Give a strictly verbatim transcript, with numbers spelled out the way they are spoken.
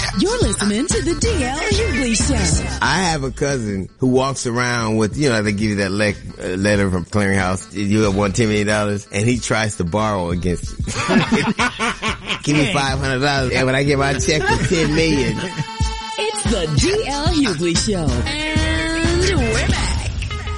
You're listening to the D L Hughley Show. I have a cousin who walks around with, you know, they give you that le- uh, letter from Clearinghouse. You have won ten million dollars, and he tries to borrow against you. Give me five hundred dollars, and when I get my check for ten million dollars. It's the D L Hughley Show.